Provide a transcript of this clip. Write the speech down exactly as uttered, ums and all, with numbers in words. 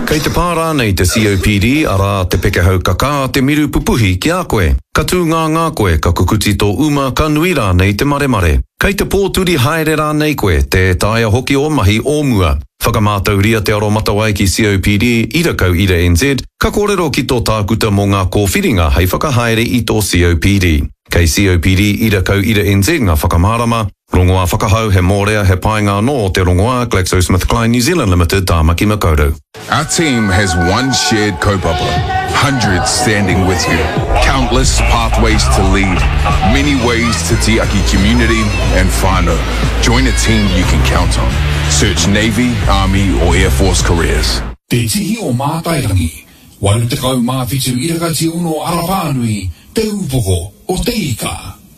Kei te pārā nei te C O P D ara te pekehau kaka te miru pupuhi ki a koe. Ka tū ngā ngā koe ka kukuti tō uma ka nui rā nei te mare mare. Kei te pōturi haere rā nei koe te taia hoki o mahi o mua. Whakamātauria te aro matawai ki C O P D ira kau ira N Z, ka kōrero ki tō tākuta mō ngā kōwhiringa hei whakahaere i tō C O P D. Kei C O P D ira kau ira N Z ngā whakamārama, rongoā whakahau he mōrea he painga no te rongoā GlaxoSmithKline New Zealand Limited tāmaki makaurau. Our team has one shared kaupapa, hundreds standing with you, countless pathways to lead, many ways to tiaki community and whānau. Join a team you can count on. Search Navy, Army or Air Force careers. Te tihi o mātairangi, waru te kau mā whitu irakati uno Arapānui, te upoko o te ika.